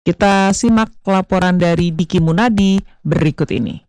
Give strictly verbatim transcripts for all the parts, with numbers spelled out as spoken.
Kita simak laporan dari Diki Munadi berikut ini.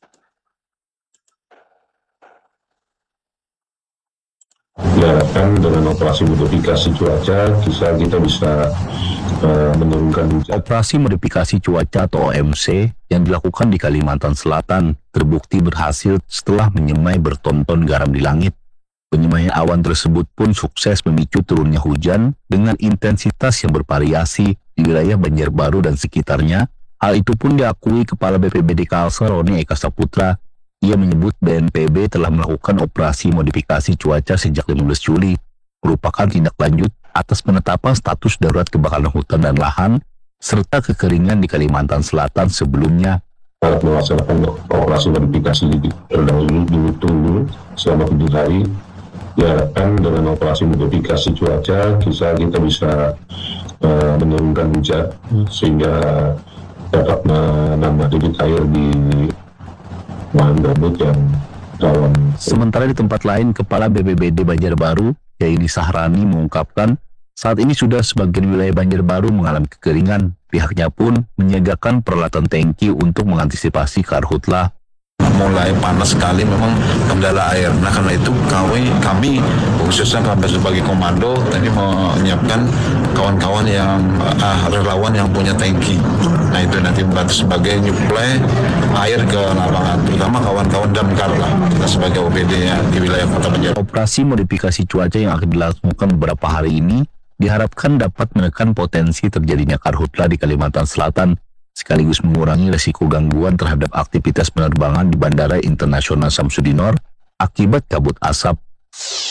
Diharapkan dengan operasi modifikasi cuaca, bisa kita bisa uh, menurunkan hujan. Operasi modifikasi cuaca atau O M C yang dilakukan di Kalimantan Selatan terbukti berhasil setelah menyemai bertonton garam di langit. Penyemaian awan tersebut pun sukses memicu turunnya hujan dengan intensitas yang bervariasi di wilayah Banjarbaru dan sekitarnya. Hal itu pun diakui Kepala B P B D Kalsel Roni Eka Saputra. Ia menyebut B N P B telah melakukan operasi modifikasi cuaca sejak lima belas Juli, merupakan tindak lanjut atas penetapan status darurat kebakaran hutan dan lahan, serta kekeringan di Kalimantan Selatan sebelumnya. Saat melaksanakan operasi modifikasi terdahulu dulu selama tujuh hari, diharapkan dengan operasi modifikasi cuaca, bisa kita bisa uh, menurunkan hujan, sehingga dapat menambah debit air di lahan gambut yang dalam. Sementara di tempat lain, Kepala B P B D Banjarbaru, Yaini Sahrani, mengungkapkan saat ini sudah sebagian wilayah Banjarbaru mengalami kekeringan. Pihaknya pun menyiagakan peralatan tangki untuk mengantisipasi karhutlah. Mulai panas sekali memang kendala air. Nah karena itu kami, kami khususnya kami sebagai komando tadi menyiapkan kawan-kawan yang ah, relawan yang punya tangki. Nah itu nanti membantu sebagai nyuplai air ke lapangan, terutama kawan-kawan damkar lah kita sebagai O P D-nya di wilayah Kota Banjar. Operasi modifikasi cuaca yang akan dilakukan beberapa hari ini diharapkan dapat menekan potensi terjadinya karhutlah di Kalimantan Selatan, sekaligus mengurangi resiko gangguan terhadap aktivitas penerbangan di Bandara Internasional Samsudinor akibat kabut asap.